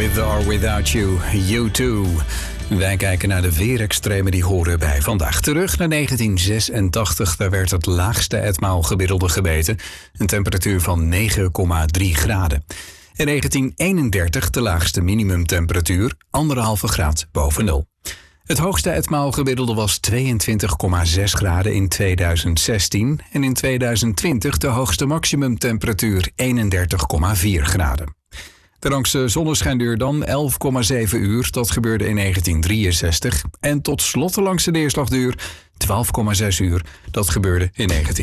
With or Without You, U2. Wij kijken naar de weerextremen die horen bij vandaag. Terug naar 1986, daar werd het laagste etmaalgemiddelde gemeten. Een temperatuur van 9,3 graden. In 1931 de laagste minimumtemperatuur, 1,5 graad boven nul. Het hoogste etmaalgemiddelde was 22,6 graden in 2016 en in 2020 de hoogste maximumtemperatuur 31,4 graden. De langste zonneschijnduur dan 11,7 uur, dat gebeurde in 1963. En tot slot de langste neerslagduur 12,6 uur, dat gebeurde in 19